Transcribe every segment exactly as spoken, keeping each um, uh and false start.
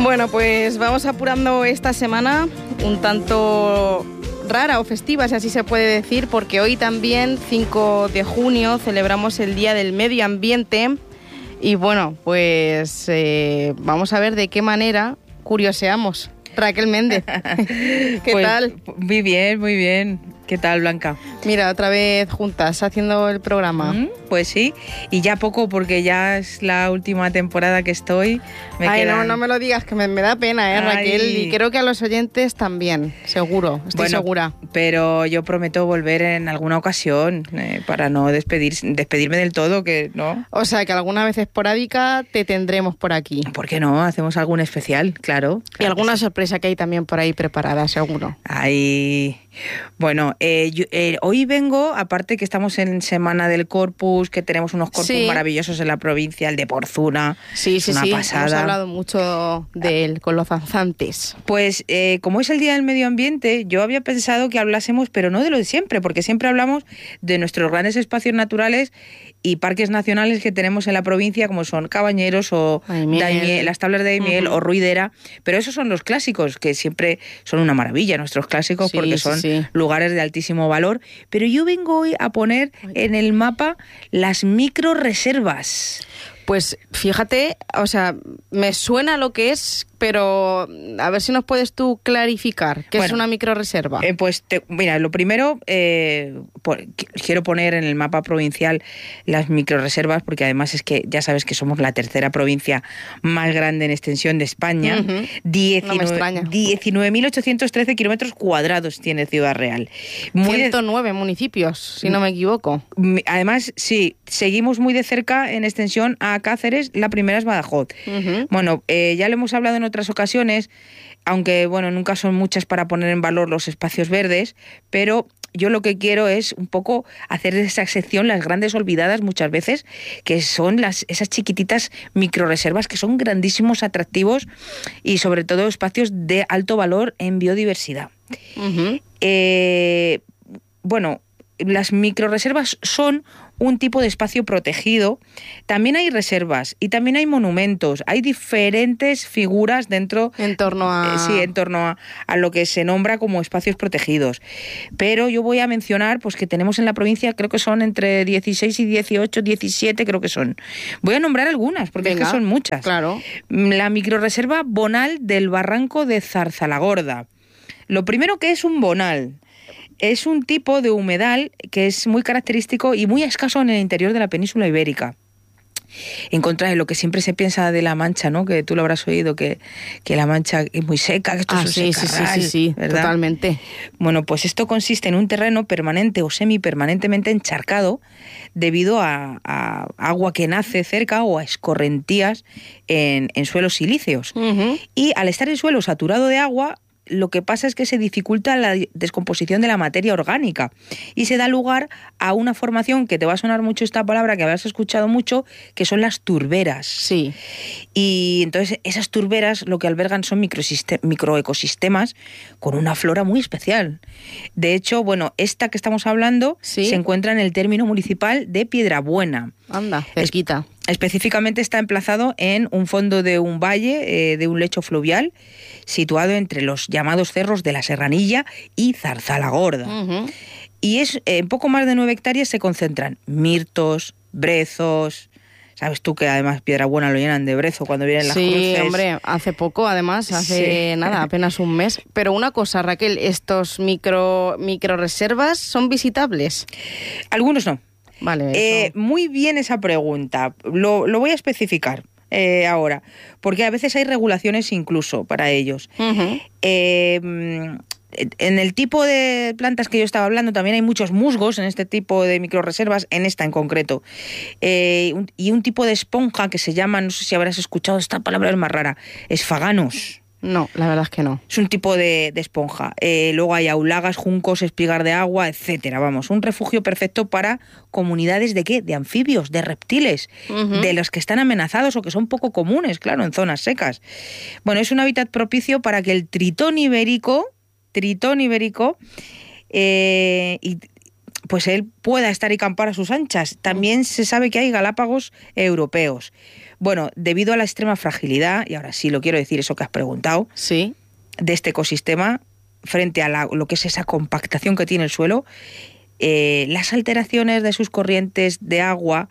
Bueno, pues vamos apurando esta semana un tanto rara o festiva, si así se puede decir, porque hoy también, cinco de junio, celebramos el Día del Medio Ambiente y bueno, pues eh, vamos a ver de qué manera curioseamos. Raquel Méndez, ¿qué pues, tal? Muy bien, muy bien. ¿Qué tal, Blanca? Mira, otra vez juntas haciendo el programa. Mm, pues sí, y ya poco porque ya es la última temporada que estoy. Me Ay, quedan... no, no me lo digas, que me, me da pena, ¿eh, Raquel? Ay. Y creo que a los oyentes también, seguro, estoy bueno, segura. Pero yo prometo volver en alguna ocasión eh, para no despedir, despedirme del todo, que no. O sea, que alguna vez esporádica te tendremos por aquí. ¿Por qué no? Hacemos algún especial, claro. Y claro alguna que sí. sorpresa que hay también por ahí preparada, seguro. Ay... Bueno, eh, yo, eh, hoy vengo, aparte que estamos en Semana del Corpus, que tenemos unos corpus sí. maravillosos en la provincia, el de Porzuna. Sí, sí, una sí, pasada. hemos hablado mucho de él con los zanzantes. Pues eh, como es el Día del Medio Ambiente, yo había pensado que hablásemos, pero no de lo de siempre, porque siempre hablamos de nuestros grandes espacios naturales y parques nacionales que tenemos en la provincia, como son Cabañeros o Daimiel, las Tablas de Daimiel uh-huh. o Ruidera, pero esos son los clásicos, que siempre son una maravilla, nuestros clásicos, sí, porque son sí, sí. lugares de altísimo valor. Pero yo vengo hoy a poner en el mapa las microreservas. Pues fíjate, o sea, me suena lo que es, pero a ver si nos puedes tú clarificar qué bueno, es una microreserva. Eh, pues te, mira, lo primero, eh, por, quiero poner en el mapa provincial las microreservas, porque además es que ya sabes que somos la tercera provincia más grande en extensión de España. Uh-huh. diecinueve mil ochocientos trece kilómetros cuadrados tiene Ciudad Real. Muy ciento nueve de... municipios, si no me equivoco. Además, sí, seguimos muy de cerca en extensión a Cáceres, la primera es Badajoz. Uh-huh. Bueno, eh, ya lo hemos hablado en otras ocasiones, aunque bueno, nunca son muchas para poner en valor los espacios verdes, pero yo lo que quiero es un poco hacer de esa sección las grandes olvidadas muchas veces, que son las esas chiquititas microreservas que son grandísimos atractivos y sobre todo espacios de alto valor en biodiversidad. Uh-huh. Eh, bueno, las microreservas son un tipo de espacio protegido. También hay reservas y también hay monumentos. Hay diferentes figuras dentro... En torno a... Eh, sí, en torno a, a lo que se nombra como espacios protegidos. Pero yo voy a mencionar pues que tenemos en la provincia, creo que son entre dieciséis y dieciocho, diecisiete creo que son. Voy a nombrar algunas, porque Venga, es que son muchas. Claro. La microreserva Bonal del Barranco de Zarzalagorda. Lo primero que es un bonal... Es un tipo de humedal que es muy característico y muy escaso en el interior de la península ibérica. En contra de lo que siempre se piensa de La Mancha, ¿no? Que tú lo habrás oído, que, que La Mancha es muy seca, que esto ah, es un sí, secarral, sí, sí, sí, ¿verdad? Totalmente. Bueno, pues esto consiste en un terreno permanente o semipermanentemente encharcado debido a, a agua que nace cerca o a escorrentías en, en suelos silíceos. Uh-huh. Y al estar el suelo saturado de agua, lo que pasa es que se dificulta la descomposición de la materia orgánica y se da lugar a una formación que te va a sonar mucho esta palabra, que habrás escuchado mucho, que son las turberas. Sí. Y entonces esas turberas lo que albergan son microecosistemas con una flora muy especial. De hecho, bueno, esta que estamos hablando ¿Sí? se encuentra en el término municipal de Piedrabuena. Anda, cerquita. Es, específicamente está emplazado en un fondo de un valle, eh, de un lecho fluvial, situado entre los llamados cerros de la Serranilla y Zarzalagorda. Uh-huh. Y es, en poco más de nueve hectáreas se concentran mirtos, brezos. Sabes tú que además Piedrabuena lo llenan de brezo cuando vienen las sí, cruces. Sí, hombre, hace poco, además, hace sí. nada, apenas un mes. Pero una cosa, Raquel, ¿estos micro microreservas son visitables? Algunos no. Vale, eh, eso. Muy bien esa pregunta. Lo, lo voy a especificar eh, ahora, porque a veces hay regulaciones incluso para ellos. Uh-huh. Eh, en el tipo de plantas que yo estaba hablando también hay muchos musgos en este tipo de microreservas, en esta en concreto. Eh, un, y un tipo de esponja que se llama, no sé si habrás escuchado, esta palabra es más rara, esfaganos. No, la verdad es que no. Es un tipo de, de esponja. Eh, luego hay aulagas, juncos, espigar de agua, etcétera. Vamos, un refugio perfecto para comunidades de ¿qué? De anfibios, de reptiles, uh-huh. de los que están amenazados o que son poco comunes, claro, en zonas secas. Bueno, es un hábitat propicio para que el tritón ibérico, tritón ibérico, eh, y pues él pueda estar y campar a sus anchas. También se sabe que hay galápagos europeos. Bueno, debido a la extrema fragilidad, y ahora sí lo quiero decir, eso que has preguntado, sí, de este ecosistema, frente a la, lo que es esa compactación que tiene el suelo, eh, las alteraciones de sus corrientes de agua,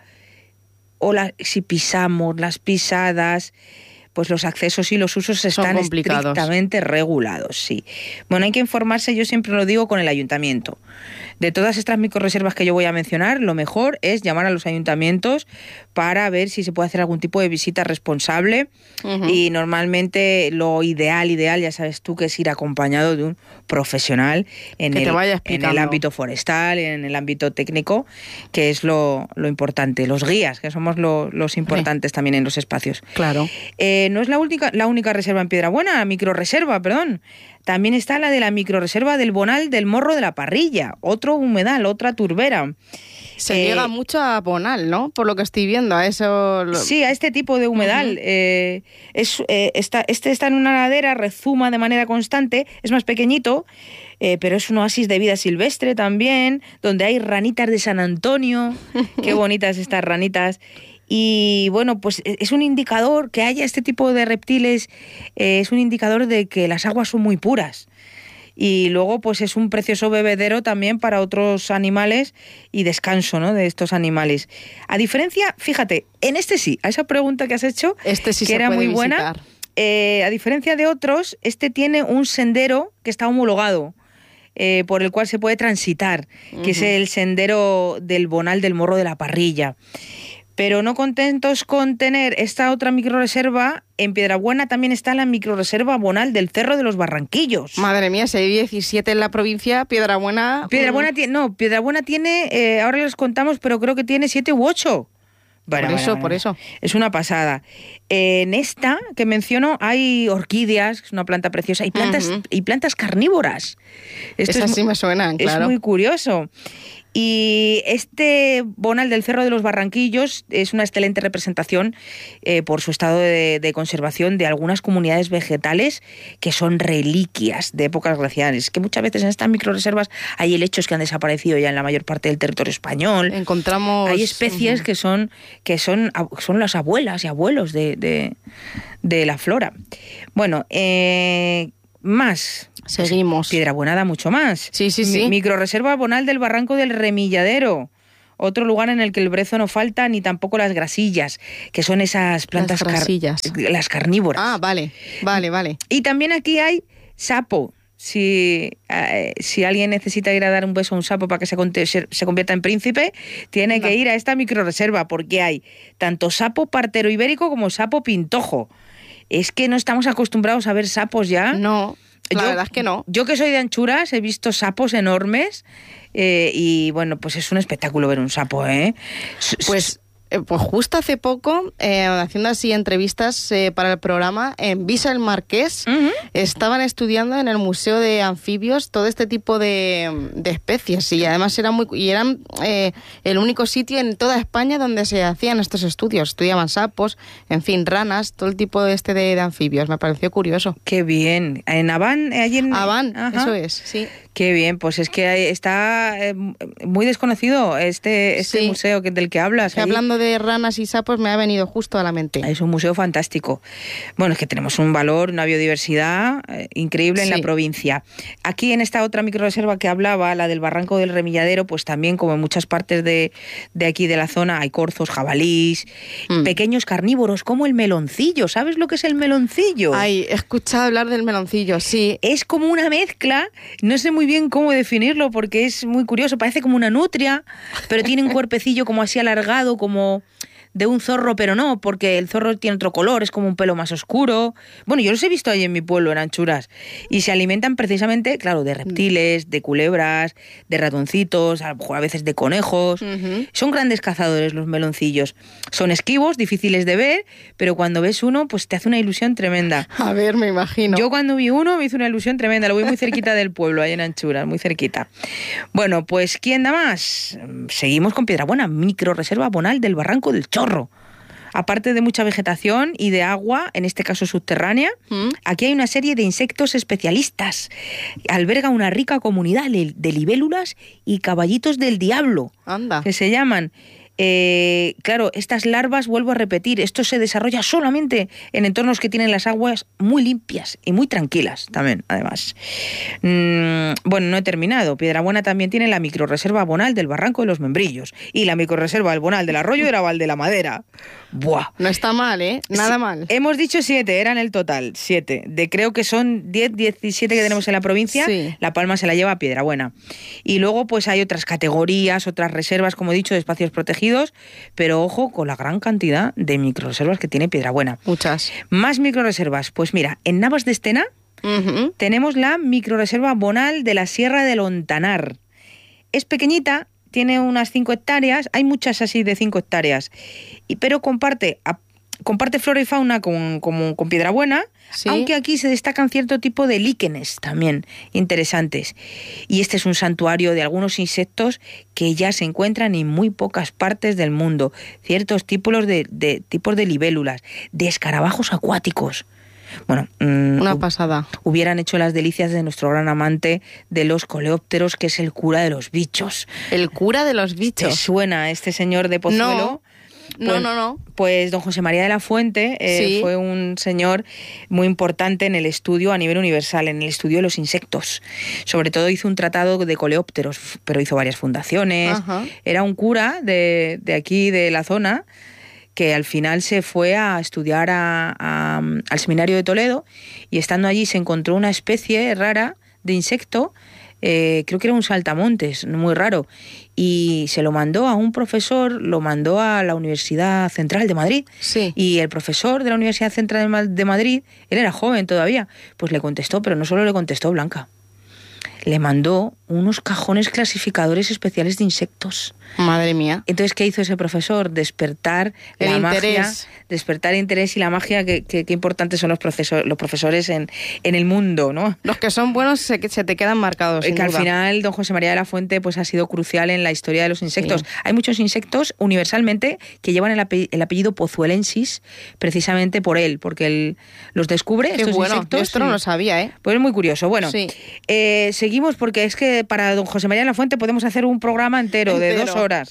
o la, si pisamos, las pisadas, pues los accesos y los usos están estrictamente regulados, sí. Bueno, hay que informarse, yo siempre lo digo, con el ayuntamiento. De todas estas microreservas que yo voy a mencionar, lo mejor es llamar a los ayuntamientos para ver si se puede hacer algún tipo de visita responsable. Uh-huh. Y normalmente lo ideal, ideal, ya sabes tú, que es ir acompañado de un profesional en, el, en el ámbito forestal, en el ámbito técnico, que es lo, lo importante. Los guías, que somos lo, los importantes sí. también en los espacios. Claro. Eh, no es la única, la única reserva en Piedrabuena, microreserva, perdón. También está la de la microreserva del Bonal del Morro de la Parrilla, otro humedal, otra turbera. Se eh, llega mucho a Bonal, ¿no? Por lo que estoy viendo, a eso... Lo... Sí, a este tipo de humedal. Uh-huh. eh, es, eh, está, este está en una ladera, rezuma de manera constante, es más pequeñito, eh, pero es un oasis de vida silvestre también, donde hay ranitas de San Antonio. Qué bonitas estas ranitas. Y bueno, pues es un indicador que haya este tipo de reptiles, eh, es un indicador de que las aguas son muy puras. Y luego pues es un precioso bebedero también para otros animales y descanso, ¿no?, de estos animales. A diferencia, fíjate, en este sí, a esa pregunta que has hecho, este sí que se era puede muy buena, visitar. Eh, a diferencia de otros, este tiene un sendero que está homologado. Eh, por el cual se puede transitar, uh-huh. que es el sendero del Bonal del Morro de la Parrilla. Pero no contentos con tener esta otra microreserva, en Piedrabuena también está la microreserva Bonal del Cerro de los Barranquillos. Madre mía, si hay diecisiete en la provincia, Piedrabuena... Piedrabuena tiene, no, Piedrabuena tiene, eh, ahora les contamos, pero creo que tiene siete u ocho. Bueno, por eso, bueno, por eso. Es una pasada. En esta que menciono hay orquídeas, es una planta preciosa, y plantas, uh-huh. y plantas carnívoras. Esto Esas es, sí me suenan, claro. Es muy curioso. Y este Bonal del Cerro de los Barranquillos es una excelente representación eh, por su estado de, de conservación de algunas comunidades vegetales que son reliquias de épocas glaciares, que muchas veces en estas microreservas hay helechos que han desaparecido ya en la mayor parte del territorio español. Encontramos... Hay especies uh-huh. que son que son, son las abuelas y abuelos de, de, de la flora. Bueno, eh... más. Seguimos. Piedrabuena da mucho más. Sí, sí, sí. Microreserva Bonal del Barranco del Remilladero. Otro lugar en el que el brezo no falta, ni tampoco las grasillas, que son esas plantas... Las grasillas. Car- las carnívoras. Ah, vale, vale, vale. Y también aquí hay sapo. Si, eh, si alguien necesita ir a dar un beso a un sapo para que se, conte, se, se convierta en príncipe, tiene no. que ir a esta microreserva, porque hay tanto sapo partero ibérico como sapo pintojo. Es que no estamos acostumbrados a ver sapos ya. No, la yo, verdad es que no. Yo que soy de Anchuras he visto sapos enormes eh, y bueno, pues es un espectáculo ver un sapo, ¿eh? Pues... Pues justo hace poco, eh, haciendo así entrevistas eh, para el programa, en Visa el Marqués, uh-huh. estaban estudiando en el Museo de Anfibios todo este tipo de, de especies y además era muy, y eran eh, el único sitio en toda España donde se hacían estos estudios. Estudiaban sapos, en fin, ranas, todo el tipo de este de, de anfibios. Me pareció curioso. Qué bien. ¿En Abán? Allí en... Abán, ajá. Eso es, sí. Qué bien, pues es que está eh, muy desconocido este, este sí. museo que, del que hablas. Que hablando de ranas y sapos me ha venido justo a la mente. Es un museo fantástico. Bueno, es que tenemos un valor, una biodiversidad eh, increíble en sí. la provincia. Aquí en esta otra microreserva que hablaba, la del Barranco del Remilladero, pues también como en muchas partes de, de aquí de la zona hay corzos, jabalís, mm. pequeños carnívoros como el meloncillo. ¿Sabes lo que es el meloncillo? Ay, he escuchado hablar del meloncillo, sí. Es como una mezcla, no sé muy bien cómo definirlo porque es muy curioso, parece como una nutria, pero tiene un cuerpecillo como así alargado, como de un zorro, pero no, porque el zorro tiene otro color, es como un pelo más oscuro. Bueno, yo los he visto ahí en mi pueblo, en Anchuras, y se alimentan precisamente, claro, de reptiles, de culebras, de ratoncitos, a lo mejor a veces de conejos. Uh-huh. Son grandes cazadores los meloncillos. Son esquivos, difíciles de ver, pero cuando ves uno, pues te hace una ilusión tremenda. A ver, me imagino. Yo cuando vi uno me hizo una ilusión tremenda, lo vi muy cerquita del pueblo, ahí en Anchuras, muy cerquita. Bueno, pues ¿quién da más? Seguimos con Piedrabuena, microreserva Bonal del Barranco del Chorro. Aparte de mucha vegetación y de agua, en este caso subterránea, ¿Mm? aquí hay una serie de insectos especialistas. Alberga una rica comunidad de libélulas y caballitos del diablo, Anda. que se llaman. Eh, claro, estas larvas, vuelvo a repetir, esto se desarrolla solamente en entornos que tienen las aguas muy limpias y muy tranquilas también, además. Mm, bueno, no he terminado. Piedrabuena también tiene la microrreserva Bonal del Barranco de los Membrillos y la microrreserva del Bonal del Arroyo de la Val de la Madera. Buah. No está mal, ¿eh? Nada Sí, mal. Hemos dicho siete, eran el total, siete. De creo que son diez, diecisiete que tenemos en la provincia, Sí. La Palma se la lleva a Piedrabuena. Y luego pues hay otras categorías, otras reservas, como he dicho, de espacios protegidos, pero ojo con la gran cantidad de microrreservas que tiene Piedrabuena. Muchas. Más microrreservas, pues mira, en Navas de Estena Uh-huh. tenemos la microrreserva Bonal de la Sierra del Ontanar. Es pequeñita, tiene unas cinco hectáreas, hay muchas así de cinco hectáreas, y, pero comparte, a, comparte flora y fauna con, con, con Piedrabuena, Sí. aunque aquí se destacan cierto tipo de líquenes también interesantes. Y este es un santuario de algunos insectos que ya se encuentran en muy pocas partes del mundo, ciertos tipos de, de, tipos de libélulas, de escarabajos acuáticos. Bueno, mmm, Una pasada. Hubieran hecho las delicias de nuestro gran amante de los coleópteros, que es el cura de los bichos. El cura de los ¿Te bichos. suena este señor de Pozuelo? No, Pues, no, no. Pues don José María de la Fuente eh, Sí. fue un señor muy importante en el estudio a nivel universal, en el estudio de los insectos. Sobre todo hizo un tratado de coleópteros, pero hizo varias fundaciones. Ajá. Era un cura de, de aquí, de la zona, que al final se fue a estudiar a, a, al seminario de Toledo, y estando allí se encontró una especie rara de insecto, eh, creo que era un saltamontes, muy raro, y se lo mandó a un profesor, lo mandó a la Universidad Central de Madrid, Sí. y el profesor de la Universidad Central de Ma- de Madrid, él era joven todavía, pues le contestó, pero no solo le contestó, Blanca, le mandó unos cajones clasificadores especiales de insectos. Madre mía. Entonces, ¿qué hizo ese profesor? Despertar El la interés. magia, despertar el interés y la magia, que, que, que importantes son los, proceso- los profesores en, en el mundo, ¿no? Los que son buenos se, se te quedan marcados, sin que al duda. final don José María de la Fuente pues ha sido crucial en la historia de los insectos. Sí. Hay muchos insectos universalmente que llevan el, ape- el apellido pozuelensis precisamente por él, porque él los descubre, Qué estos bueno. insectos. Yo esto no y- lo sabía, ¿eh? Pues es muy curioso. Bueno, Sí. eh, seguimos porque es que para don José María de la Fuente podemos hacer un programa entero, de Entero. dos horas.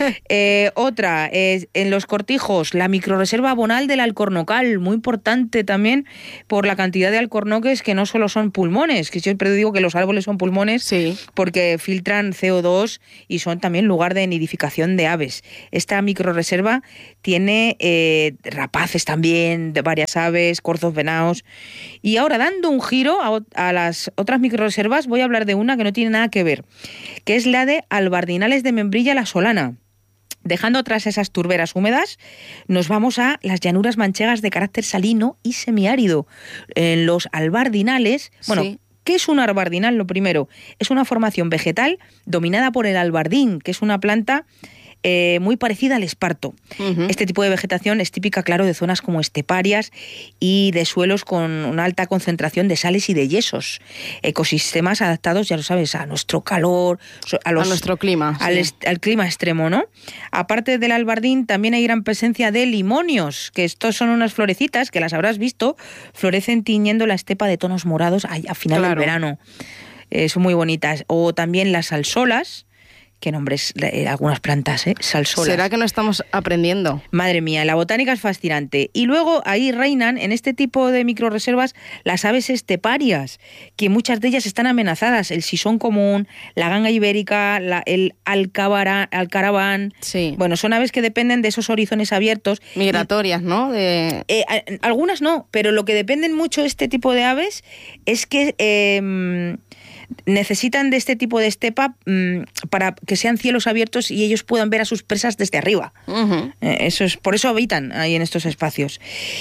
Eh, otra, eh, en los cortijos, la microrreserva Bonal del Alcornocal, muy importante también por la cantidad de alcornoques que no solo son pulmones, que siempre digo que los árboles son pulmones, Sí. porque filtran C O dos y son también lugar de nidificación de aves. Esta microrreserva tiene eh, rapaces también, de varias aves, corzos, venados. Y ahora, dando un giro a, a las otras microrreservas, voy a hablar de una que no tiene nada que ver, que es la de Albardinales de Membrilla la Solana. Dejando atrás esas turberas húmedas, nos vamos a las llanuras manchegas de carácter salino y semiárido. En los albardinales, bueno, Sí. ¿qué es un albardinal? Lo primero, es una formación vegetal dominada por el albardín, que es una planta eh, muy parecida al esparto. Ujú. Este tipo de vegetación es típica, claro, de zonas como esteparias y de suelos con una alta concentración de sales y de yesos. Ecosistemas adaptados, ya lo sabes, a nuestro calor, so- a, los, A nuestro clima. al, sí. est- al clima extremo, ¿no? Aparte del albardín, también hay gran presencia de limonios, que estos son unas florecitas que las habrás visto, florecen tiñendo la estepa de tonos morados a, a final Claro. del verano. Eh, son muy bonitas. O también las salsolas, qué nombres, eh, algunas plantas, ¿eh? Salsolas. ¿Será que no estamos aprendiendo? Madre mía, la botánica es fascinante. Y luego ahí reinan en este tipo de microrreservas las aves esteparias, que muchas de ellas están amenazadas. El sisón común, la ganga ibérica, la- el alcabara- alcaraván. Sí. Bueno, son aves que dependen de esos horizontes abiertos. Migratorias, ¿no? De... Eh, a- algunas no, pero lo que dependen mucho este tipo de aves es que eh, necesitan de este tipo de estepa mm, para que sean cielos abiertos y ellos puedan ver a sus presas desde arriba. Ujú. Eh, Eso es, por eso habitan ahí en estos espacios.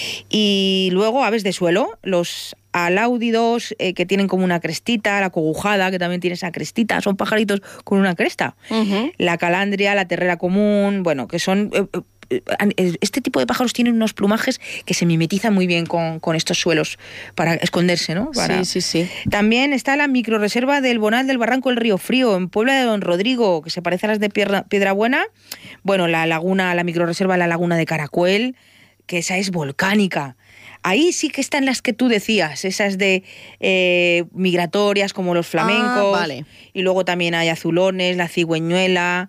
Y luego aves de suelo, los aláudidos, eh, que tienen como una crestita, la cogujada, que también tiene esa crestita, son pajaritos con una cresta. Ujú. La calandria, la terrera común, bueno, que son... eh, eh, eh, este tipo de pájaros tienen unos plumajes que se mimetizan muy bien con, con estos suelos para esconderse, ¿no? Para... Sí, sí, sí. También está la microrreserva del Bonal del Barranco del Río Frío, en Puebla de Don Rodrigo, que se parece a las de Piedra, Piedrabuena. Bueno, la laguna, la microrreserva de la Laguna de Caracuel, que esa es volcánica. Ahí sí que están las que tú decías, esas de eh, migratorias como los flamencos. Ah, vale. Y luego también hay azulones, la cigüeñuela.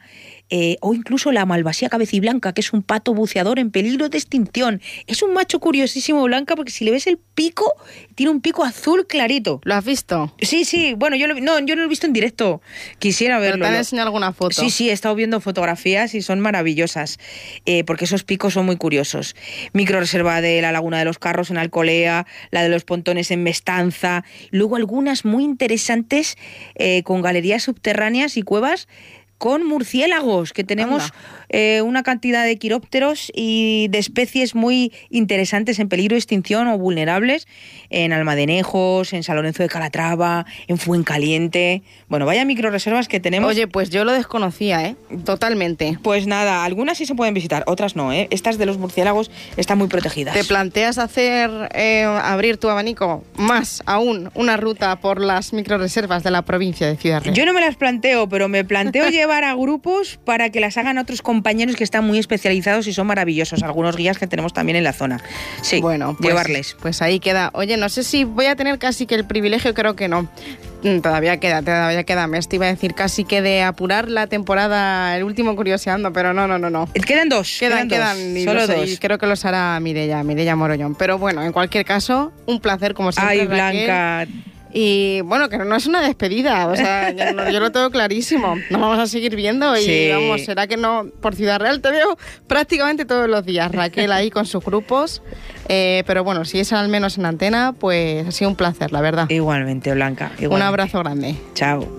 eh, o incluso la malvasía cabeciblanca, que es un pato buceador en peligro de extinción. Es un macho curiosísimo, Blanca, porque si le ves el pico, tiene un pico azul clarito. ¿Lo has visto? Sí, sí, bueno, yo lo, no, yo no lo he visto en directo, quisiera verlo. ¿Pero te han enseñado alguna foto? Sí, sí, he estado viendo fotografías y son maravillosas, eh, porque esos picos son muy curiosos. Microreserva de la Laguna de los Carros en Alcolea, la de los Pontones en Mestanza, luego algunas muy interesantes eh, con galerías subterráneas y cuevas con murciélagos, que tenemos eh, una cantidad de quirópteros y de especies muy interesantes en peligro de extinción o vulnerables en Almadenejos, en San Lorenzo de Calatrava, en Fuencaliente. Bueno, vaya microreservas que tenemos. Oye, pues yo lo desconocía, ¿eh? Totalmente. Pues nada, algunas sí se pueden visitar, otras no, ¿eh? Estas de los murciélagos están muy protegidas. ¿Te planteas hacer, eh, abrir tu abanico más aún, una ruta por las microreservas de la provincia de Ciudad Real? Yo no me las planteo, pero me planteo llevar a grupos para que las hagan otros compañeros que están muy especializados y son maravillosos, algunos guías que tenemos también en la zona. Sí, bueno, pues, llevarles. Pues ahí queda. Oye, no sé si voy a tener casi que el privilegio, creo que no. Todavía queda, todavía queda. Me iba a decir casi que de apurar la temporada, el último Curioseando, pero no, no, no, no. Quedan dos. Quedan, quedan, quedan dos. Solo dos. Y creo que los hará Mireia, Mireia Morollón. Pero bueno, en cualquier caso, un placer como siempre. Ay, Blanca. Raquel. Y bueno, que no es una despedida, o sea, yo, no, yo lo tengo clarísimo. Nos vamos a seguir viendo y sí. Vamos, será que no, por Ciudad Real te veo prácticamente todos los días, Raquel ahí con sus grupos, eh, pero bueno, si es al menos en antena, pues ha sido un placer, la verdad. Igualmente, Blanca. Igualmente. Un abrazo grande. Chao.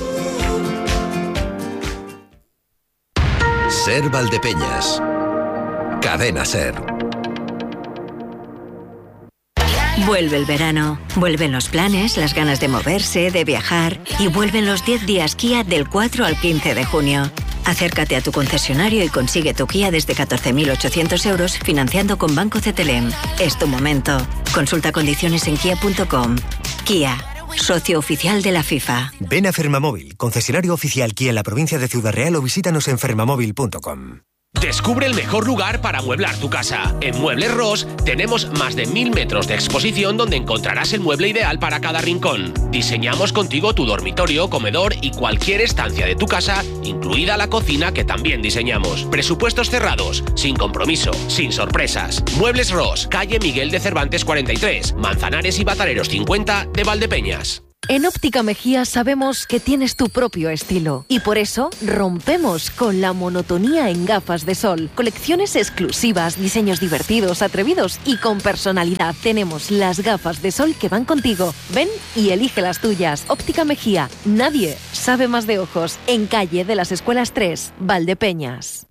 Ser Valdepeñas. Cadena Ser. Vuelve el verano, vuelven los planes, las ganas de moverse, de viajar y vuelven los diez días Kia del cuatro al quince de junio. Acércate a tu concesionario y consigue tu Kia desde catorce mil ochocientos euros financiando con Banco Cetelem. Es tu momento. Consulta condiciones en kia punto com. Kia, socio oficial de la FIFA. Ven a Fermamóvil, concesionario oficial Kia en la provincia de Ciudad Real o visítanos en fermamóvil punto com. Descubre el mejor lugar para amueblar tu casa. En Muebles Ross tenemos más de mil metros de exposición donde encontrarás el mueble ideal para cada rincón. Diseñamos contigo tu dormitorio, comedor y cualquier estancia de tu casa, incluida la cocina que también diseñamos. Presupuestos cerrados, sin compromiso, sin sorpresas. Muebles Ross, calle Miguel de Cervantes cuarenta y tres, Manzanares y Batareros cincuenta de Valdepeñas. En Óptica Mejía sabemos que tienes tu propio estilo y por eso rompemos con la monotonía en gafas de sol. Colecciones exclusivas, diseños divertidos, atrevidos y con personalidad. Tenemos las gafas de sol que van contigo. Ven y elige las tuyas. Óptica Mejía, nadie sabe más de ojos. En calle de las Escuelas tres, Valdepeñas.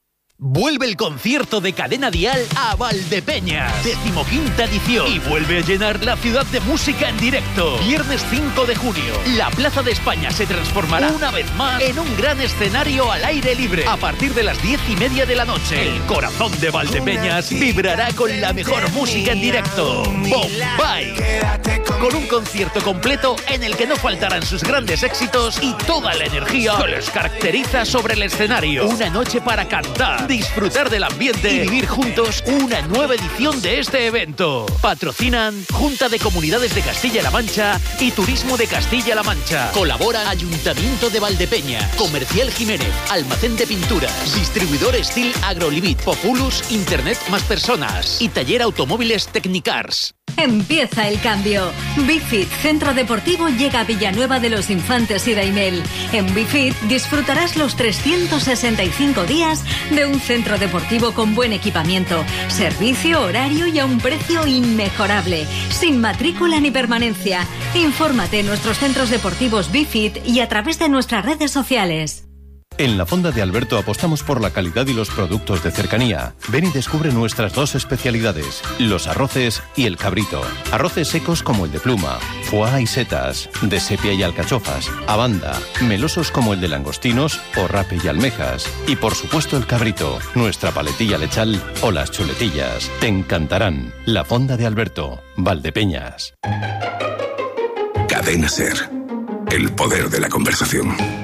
Vuelve el concierto de Cadena Dial a Valdepeñas, decimoquinta edición, y vuelve a llenar la ciudad de música en directo. Viernes cinco de junio, la Plaza de España se transformará una vez más en un gran escenario al aire libre. A partir de las diez y media de la noche, el corazón de Valdepeñas vibrará con la mejor música en directo. Bombay, con un concierto completo en el que no faltarán sus grandes éxitos y toda la energía que les caracteriza sobre el escenario. Una noche para cantar, disfrutar del ambiente y vivir juntos una nueva edición de este evento. Patrocinan Junta de Comunidades de Castilla-La Mancha y Turismo de Castilla-La Mancha. Colabora Ayuntamiento de Valdepeñas, Comercial Jiménez, Almacén de Pinturas, Distribuidor Steel Agrolivit, Populus, Internet más Personas y Taller Automóviles Technicars. Empieza el cambio. Bifit Centro Deportivo llega a Villanueva de los Infantes y Daimel. En Bifit disfrutarás los trescientos sesenta y cinco días de un centro deportivo con buen equipamiento, servicio, horario y a un precio inmejorable, sin matrícula ni permanencia. Infórmate en nuestros centros deportivos Bifit y a través de nuestras redes sociales. En la Fonda de Alberto apostamos por la calidad y los productos de cercanía. Ven y descubre nuestras dos especialidades, los arroces y el cabrito. Arroces secos como el de pluma, foie y setas, de sepia y alcachofas, abanda, melosos como el de langostinos o rape y almejas. Y por supuesto el cabrito, nuestra paletilla lechal o las chuletillas. Te encantarán. La Fonda de Alberto, Valdepeñas. Cadena Ser. El poder de la conversación.